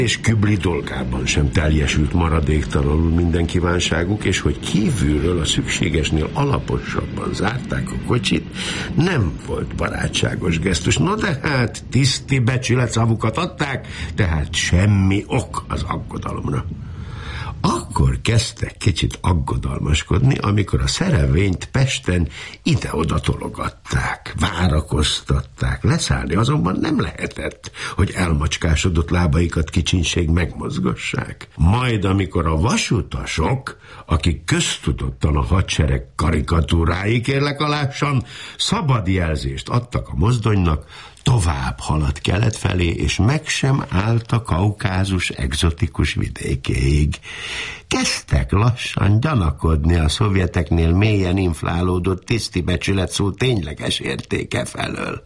és Kübli dolgában sem teljesült maradéktalanul minden kívánságuk, és hogy kívülről a szükségesnél alaposabban zárták a kocsit, nem volt barátságos gesztus. No de hát tiszti becsületszavukat adták, tehát semmi ok az aggodalomra. Akkor kezdtek kicsit aggodalmaskodni, amikor a szerelvényt Pesten ide-oda tologatták, várakoztatták. Leszállni azonban nem lehetett, hogy elmacskásodott lábaikat kicsinség megmozgassák. Majd amikor a vasutasok, akik köztudottan a hadsereg karikatúrái, kérlek alássan, szabad jelzést adtak a mozdonynak, tovább haladt kelet felé, és meg sem állt a Kaukázus egzotikus vidékéig. Kezdtek lassan gyanakodni a szovjeteknél mélyen inflálódott tiszti becsületszó tényleges értéke felől.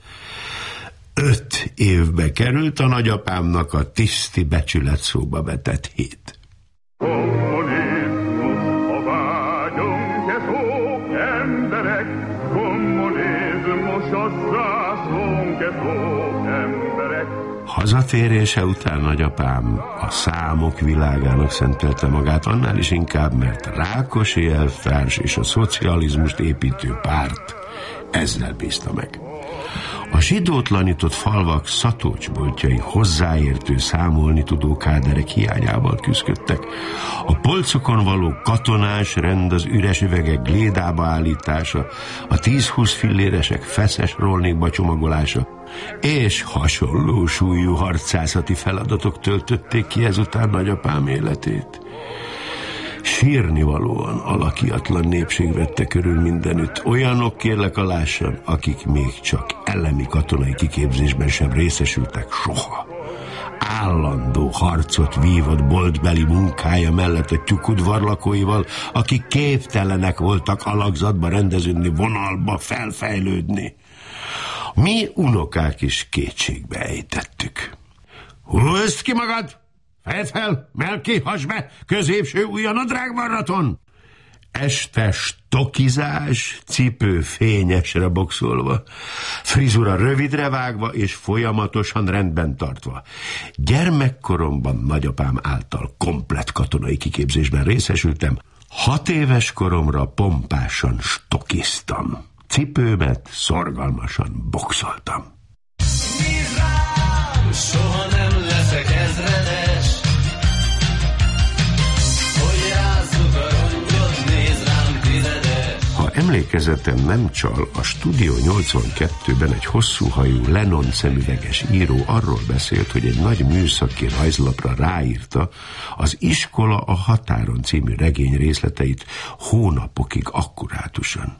5 évbe került a nagyapámnak a tiszti becsületszóba vetett hit. Kommunizmus, a vágyunk-e szó, emberek, kommunizmus, a zászlónk-e szó, emberek. Hazatérése után nagyapám a számok világának szentelte magát, annál is inkább, mert Rákosi elvtárs és a szocializmust építő párt ezzel bízta meg. A zsidótlanított falvak szatócsboltjai hozzáértő, számolni tudó káderek hiányával küzdöttek. A polcokon való katonás rend, az üres üvegek glédába állítása, a 10-20 filléresek feszes rollékba csomagolása és hasonló súlyú harcászati feladatok töltötték ki ezután nagyapám életét. Sírnivalóan alakiatlan népség vette körül mindenütt. Olyanok, kérlek alássan, akik még csak elemi katonai kiképzésben sem részesültek soha. Állandó harcot vívott boltbeli munkája mellett a tyúkudvarlakóival, akik képtelenek voltak alakzatba rendeződni, vonalba felfejlődni. Mi unokák is kétségbe ejtettük. Húzd ki magad! Fejed fel, Melki, hasd be, középső ujja nadrágvarraton! Este stokizás, cipő fényesre boxolva, frizura rövidre vágva és folyamatosan rendben tartva. Gyermekkoromban nagyapám által komplett katonai kiképzésben részesültem. 6 éves koromra pompásan stokiztam. Cipőmet szorgalmasan boxoltam. Nézd rám, soha nem leszek ezredes, hogy rázzuk a rongyot, nézd rám tizedes. Ha emlékezetem nem csal, a Stúdió 82-ben egy hosszúhajú Lennon szemüveges író arról beszélt, hogy egy nagy műszaki rajzlapra ráírta az Iskola a határon című regény részleteit hónapokig akkurátusan.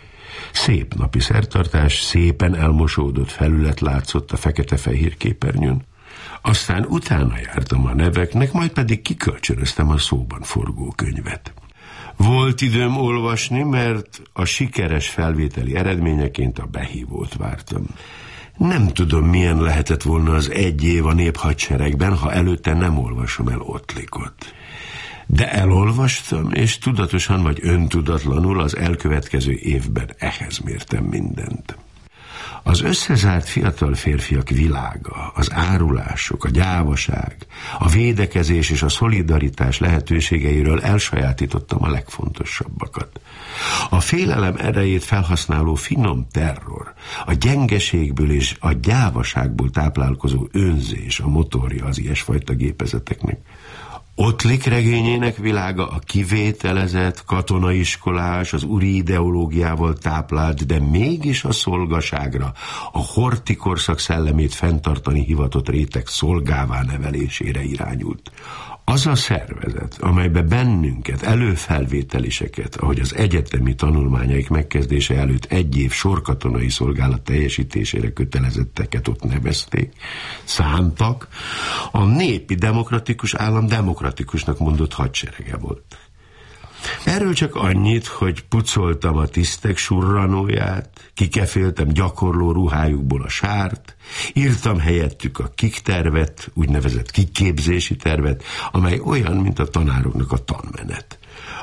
Szép napi szertartás, szépen elmosódott felület látszott a fekete-fehér képernyőn. Aztán utána jártam a neveknek, majd pedig kikölcsönöztem a szóban forgó könyvet. Volt időm olvasni, mert a sikeres felvételi eredményeként a behívót vártam. Nem tudom, milyen lehetett volna az 1 év a néphadseregben, ha előtte nem olvasom el Ottlikot. De elolvastam, és tudatosan vagy öntudatlanul az elkövetkező évben ehhez mértem mindent. Az összezárt fiatal férfiak világa, az árulások, a gyávaság, a védekezés és a szolidaritás lehetőségeiről elsajátítottam a legfontosabbakat. A félelem erejét felhasználó finom terror, a gyengeségből és a gyávaságból táplálkozó önzés a motorja az ilyesfajta gépezeteknek. Ottlik regényének világa a kivételezett, katonaiskolás, az uri ideológiával táplált, de mégis a szolgaságra, a horthy korszak szellemét fenntartani hivatott réteg szolgává nevelésére irányult. Az a szervezet, amelybe bennünket, előfelvételiseket, ahogy az egyetemi tanulmányaik megkezdése előtt 1 év sorkatonai szolgálat teljesítésére kötelezetteket ott nevezték, szántak, a népi demokratikus állam demokratikusnak mondott hadserege volt. Erről csak annyit, hogy pucoltam a tisztek surranóját, kikeféltem gyakorló ruhájukból a sárt, írtam helyettük a kiktervet, úgynevezett kiképzési tervet, amely olyan, mint a tanároknak a tanmenet.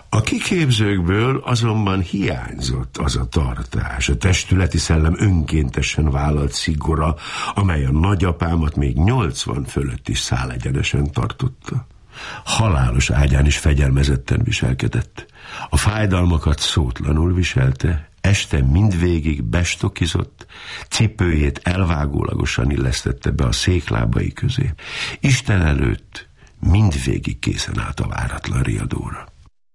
A kiképzőkből azonban hiányzott az a tartás, a testületi szellem önkéntesen vállalt szigora, amely a nagyapámat még 80 fölött is szálegyenesen tartotta. Halálos ágyán is fegyelmezetten viselkedett. A fájdalmakat szótlanul viselte, este mindvégig bestokizott, cipőjét elvágólagosan illesztette be a széklábai közé. Isten előtt mindvégig készen állt a váratlan riadóra.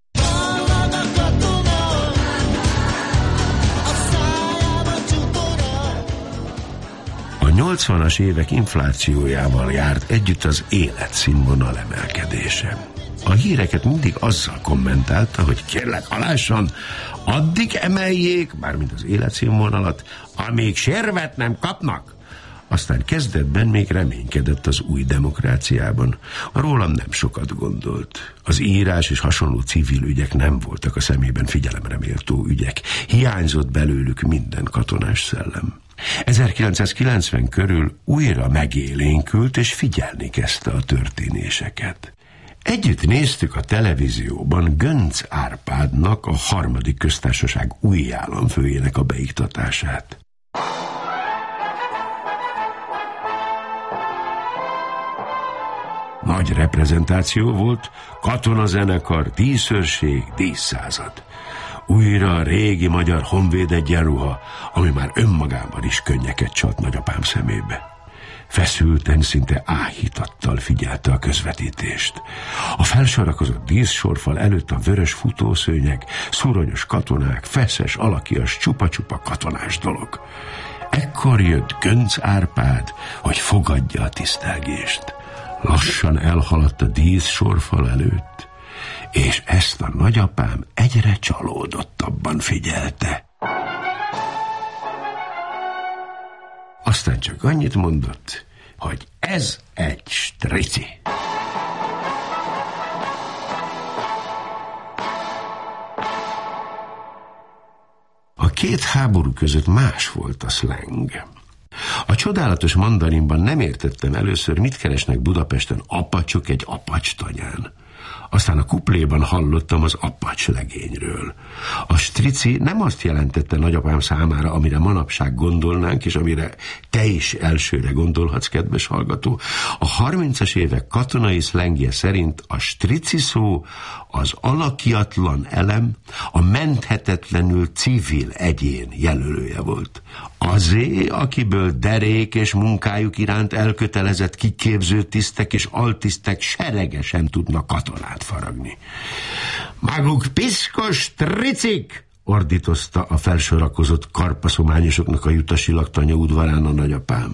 A 80-as évek inflációjával járt együtt az életszínvonal emelkedése. A híreket mindig azzal kommentálta, hogy kérlek alássan, addig emeljék, mármint az életszínvonalat, amíg sérvet nem kapnak. Aztán kezdetben még reménykedett az új demokráciában. Rólam nem sokat gondolt. Az írás és hasonló civil ügyek nem voltak a szemében figyelemre méltó ügyek. Hiányzott belőlük minden katonás szellem. 1990 körül újra megélénkült és figyelni kezdte a történéseket. Együtt néztük a televízióban Göncz Árpádnak, a harmadik köztársaság új államfőjének a beiktatását. Nagy reprezentáció volt, katonazenekar, díszőrség, díszszázad. Újra a régi magyar honvéd egyenruha, ami már önmagában is könnyeket csalt nagyapám szemébe. Feszülten, szinte áhítattal figyelte a közvetítést. A felsorakozott díszsorfal előtt a vörös futószőnyeg, szuronyos katonák, feszes, alakias, csupa-csupa katonás dolog. Ekkor jött Göncz Árpád, hogy fogadja a tisztelgést. Lassan elhaladt a díszsorfal előtt, és ezt a nagyapám egyre csalódottabban figyelte. Aztán csak annyit mondott, hogy ez egy strici. A két háború között más volt a szleng. A csodálatos mandarinban nem értettem először, mit keresnek Budapesten apacsok egy apacs-tanyán. Aztán a kupléban hallottam az apacs legényről. A strici nem azt jelentette nagyapám számára, amire manapság gondolnánk, és amire te is elsőre gondolhatsz, kedves hallgató. A 30-as évek katonai szlengje szerint a strici szó az alakiatlan elem, a menthetetlenül civil egyén jelölője volt. Azé, akiből derék és munkájuk iránt elkötelezett kiképző tisztek és altisztek seregesen tudnak katonát faragni. Maguk piszkos stricik! Ordítozta a felsorakozott karpaszományosoknak a Jutasi laktanya udvarán a nagyapám.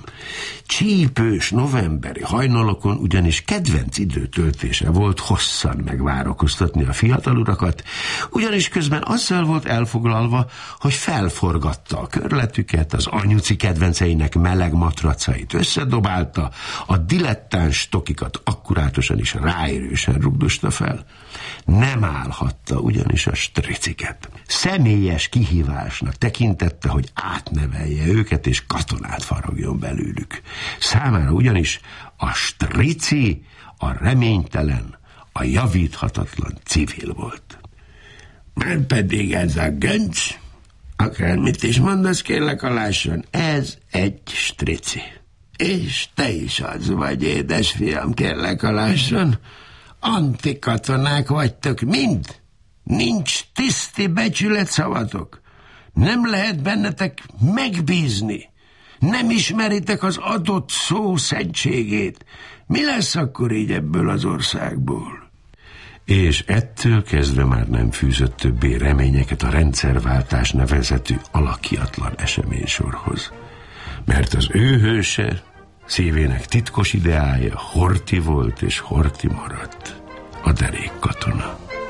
Csípős novemberi hajnalokon ugyanis kedvenc időtöltése volt hosszan megvárakoztatni a fiatal urakat, ugyanis közben azzal volt elfoglalva, hogy felforgatta a körletüket, az anyuci kedvenceinek meleg matracait összedobálta, a dilettáns tokikat akkurátosan és ráérősen rugdosta fel. Nem állhatta ugyanis a striciket. Személyes kihívásnak tekintette, hogy átnevelje őket és katonát faragjon belőlük. Számára ugyanis a strici, a reménytelen, a javíthatatlan civil volt. Már pedig ez a Göncz, akármit is mondasz, kérlek alásson, ez egy strici. És te is az vagy, édesfiam, kérlek alásson. Antikatonák vagytok mind. Nincs tiszti becsületszavatok. Nem lehet bennetek megbízni. Nem ismeritek az adott szó szentségét. Mi lesz akkor így ebből az országból? És ettől kezdve már nem fűzött többé reményeket a rendszerváltás nevezetű alakiatlan eseménysorhoz. Mert az ő hőse, szívének titkos ideája Horthy volt és Horthy maradt, a derék katona.